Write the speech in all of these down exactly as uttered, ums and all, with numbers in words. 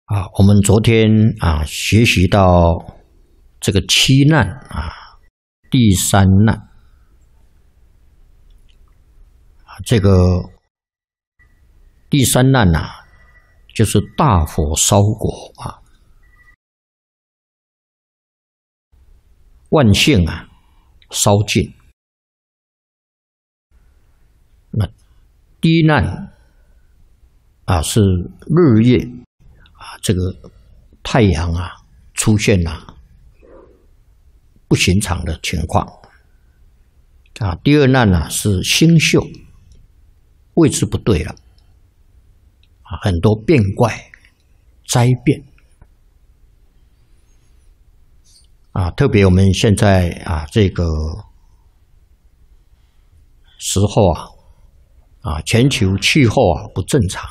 啊，我们昨天啊学习到这个七难啊，第三难啊，这个第三难呐、啊，就是大火烧国啊，万姓啊烧尽。那第一难啊是日夜啊，这个太阳啊出现了不寻常的情况啊。第二难呢是星宿位置不对了啊，很多变怪灾变啊。特别我们现在啊这个时候啊啊，全球气候啊不正常。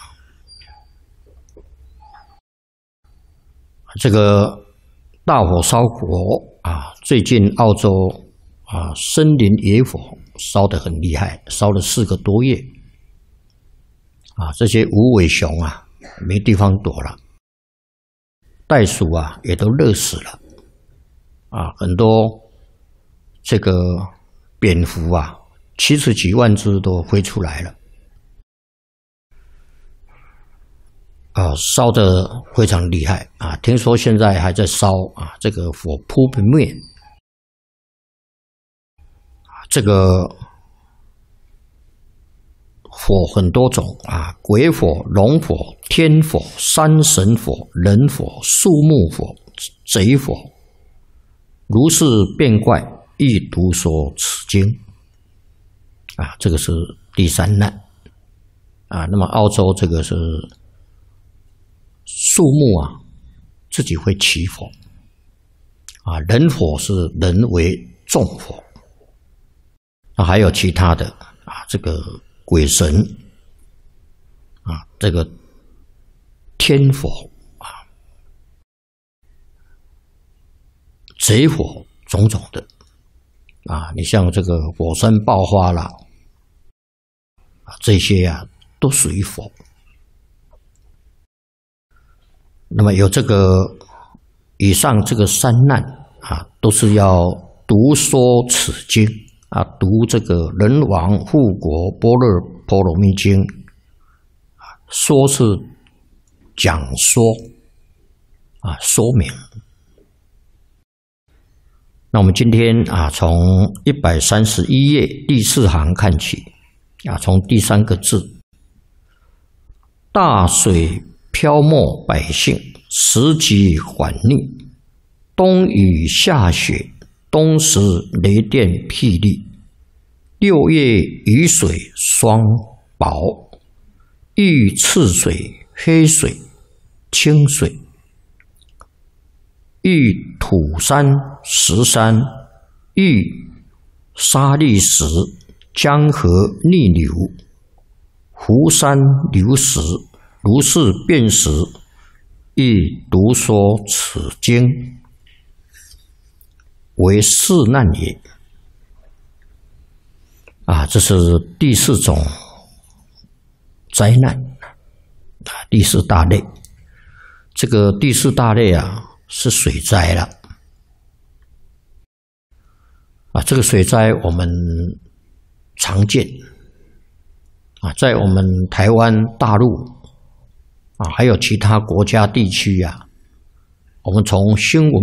这个大火烧国啊，最近澳洲啊森林野火烧得很厉害，烧了四个多月啊，这些无尾熊啊没地方躲了，袋鼠啊也都热死了啊，很多这个蝙蝠啊七十几万只都飞出来了。啊，烧得非常厉害啊！听说现在还在烧啊，这个火扑不灭。这个火很多种啊，鬼火、龙火、天火、山神火、人火、树木火、贼火，如是变怪，亦独说此经。啊，这个是第三难啊。那么澳洲这个是。树木啊，自己会起火啊，人火是人为纵火，啊，还有其他的啊，这个鬼神啊，这个天火啊，贼火种种的啊，你像这个火山爆发了啊，这些啊都属于火。那么有这个以上这个三难啊，都是要读说此经啊，读这个《人王护国般若波罗蜜经》啊，说是讲说啊，说明。那我们今天啊，从一百三十一页第四行看起啊，从第三个字，大水。漂没百姓，时急缓逆，冬雨夏雪，冬时雷电霹雳，六月雨水霜雹，遇赤水、黑水、清水，遇土山、石山，遇沙砾石，江河逆流，湖山流石。如是变时，亦独说此经，为四难也。啊，这是第四种灾难啊，第四大类。这个第四大类啊，是水灾了。啊，这个水灾我们常见啊，在我们台湾大陆。啊，还有其他国家地区啊，我们从新闻